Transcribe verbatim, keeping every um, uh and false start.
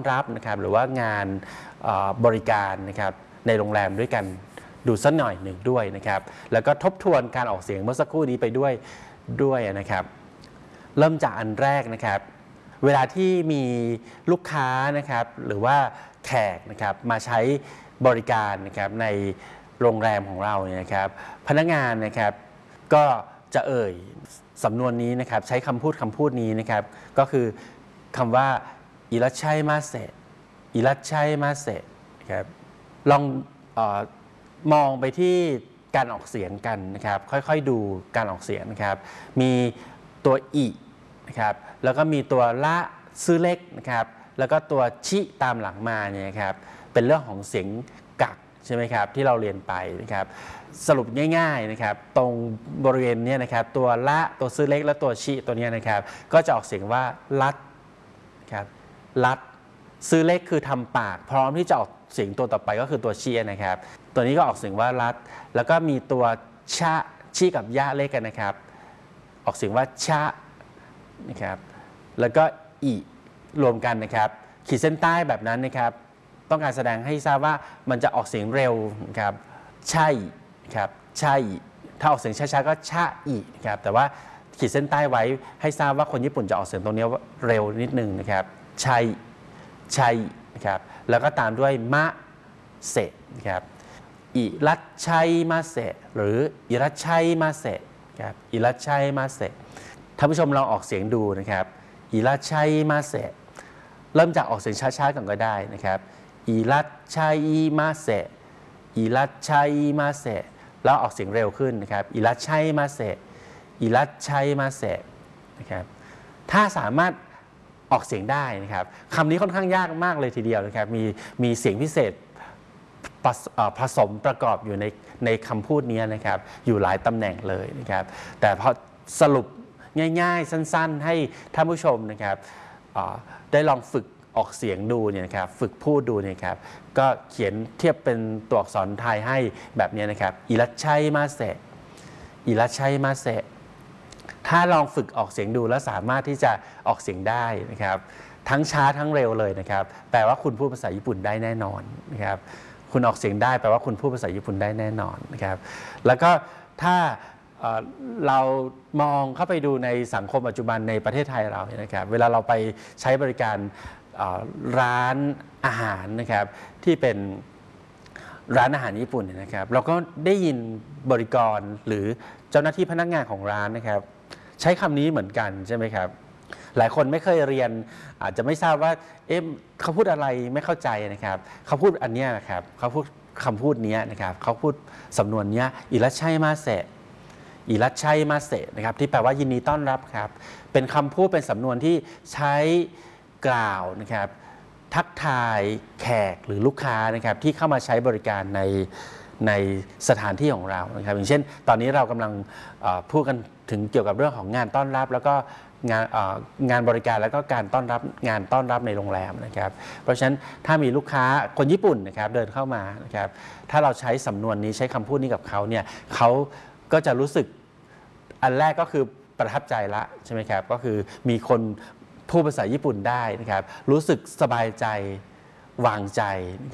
รับนะครับหรือว่างานบริการนะครับในโรงแรมด้วยกันดูสักหน่อยหนึ่งด้วยนะครับแล้วก็ทบทวนการออกเสียงเมื่อสักครู่นี้ไปด้วยด้วยนะครับเริ่มจากอันแรกนะครับเวลาที่มีลูกค้านะครับหรือว่าแขกนะครับมาใช้บริการนะครับในโรงแรมของเราเนี่ยนะครับพนักงานนะครับก็จะเอ่ยสำนวนนี้นะครับใช้คำพูดคำพูดนี้นะครับก็คือคำว่าอิรัชชัยมาเซอิรัชชัยมาเซครับลองเอ่อมองไปที่การออกเสียงกันนะครับค่อยๆดูการออกเสียงนะครับมีตัวอินะครับแล้วก็มีตัวละซื้อเล็กนะครับแล้วก็ตัวชิตามหลังมาเนี่ยครับเป็นเรื่องของเสียงกักใช่ไหมครับที่เราเรียนไปนะครับสรุปง่ายๆนะครับตรงบริเวณนี้นะครับตัวละตัวซื้อเล็กและตัวชิตัวนี้นะครับก็จะออกเสียงว่าลัดครับลัดซื้อเล็กคือทำปากพร้อมที่จะออกเสียงตัวต่อไปก็คือตัวชีนะครับตัวนี้ก็ออกเสียงว่าลัดแล้วก็มีตัวชะชีกับยะเล็กกันนะครับออกเสียงว่าชะนะครับแล้วก็อีรวมกันนะครับขีดเส้นใต้แบบนั้นนะครับต้องการแสดงให้ทราบว่ามันจะออกเสียงเร็วนะครับใช่ครับใช่ถ้าออกเสียงช้าๆก็ชะอีนะครับแต่ว่าขีดเส้นใต้ไว้ให้ทราบว่าคนญี่ปุ่นจะออกเสียงตรงนี้เร็วนิดนึงนะครับใช่ใช่นะครับแล้วก็ตามด้วยมะเสะนะครับอิรัชชัยมาเสะหรืออิรัชชัยมาเสะครับอิรัชชัยมาเสะท่านผู้ชมลองออกเสียงดูนะครับอิรัชชัยมาเสะเริ่มจากออกเสียงช้าๆก่อนก็ได้นะครับอิรัชชัยมาเสะอิรัชชัยมาเสะแล้วออกเสียงเร็วขึ้นนะครับอิรัชชัยมาเสะอิรัชชัยมาเสะนะครับถ้าสามารถออกเสียงได้นะครับคำนี้ค่อนข้างยากมากเลยทีเดียวนะครับมีมีเสียงพิเศษผสมประกอบอยู่ในในคำพูดนี้นะครับอยู่หลายตำแหน่งเลยนะครับแต่พอสรุปง่ายๆสั้นๆให้ท่านผู้ชมนะครับได้ลองฝึกออกเสียงดูเนี่ยนะครับฝึกพูดดูเนี่ยครับก็เขียนเทียบเป็นตัวอักษรไทยให้แบบนี้นะครับอิรัชชัยมาเสะอิรัชชัยมาเสะถ้าลองฝึกออกเสียงดูแล้วสามารถที่จะออกเสียงได้นะครับทั้งช้าทั้งเร็วเลยนะครับแปลว่าคุณพูดภาษาญี่ปุ่นได้แน่นอนนะครับคุณออกเสียงได้แปลว่าคุณพูดภาษาญี่ปุ่นได้แน่นอนนะครับแล้วก็ถ้าเรามองเข้าไปดูในสังคมปัจจุบันในประเทศไทยเราเนี่ยนะครับเวลาเราไปใช้บริการร้านอาหารนะครับที่เป็นร้านอาหารญี่ปุ่นนะครับเราก็ได้ยินบริกรหรือเจ้าหน้าที่พนักงานของร้านนะครับใช้คำนี้เหมือนกันใช่ไหมครับหลายคนไม่เคยเรียนอาจจะไม่ทราบว่าเอ๊ะเขาพูดอะไรไม่เข้าใจนะครับเขาพูดอันนี้นะครับเขาพูดคำพูดนี้นะครับเขาพูดสำนวนนี้อิรัชชัยมาเสะอิรัชชัยมาเสะนะครับที่แปลว่ายินดีต้อนรับครับเป็นคำพูดเป็นสำนวนที่ใช้กล่าวนะครับทักทายแขกหรือลูกค้านะครับที่เข้ามาใช้บริการในในสถานที่ของเรานะครับอย่างเช่นตอนนี้เรากำลังพูดกันถึงเกี่ยวกับเรื่องของงานต้อนรับแล้วก็งานงานบริการแล้วก็การต้อนรับงานต้อนรับในโรงแรมนะครับเพราะฉะนั้นถ้ามีลูกค้าคนญี่ปุ่นนะครับเดินเข้ามานะครับถ้าเราใช้สำนวนนี้ใช้คำพูดนี้กับเขาเนี่ยเขาก็จะรู้สึกอันแรกก็คือประทับใจละใช่ไหมครับก็คือมีคนพูดภาษาญี่ปุ่นได้นะครับรู้สึกสบายใจวางใจ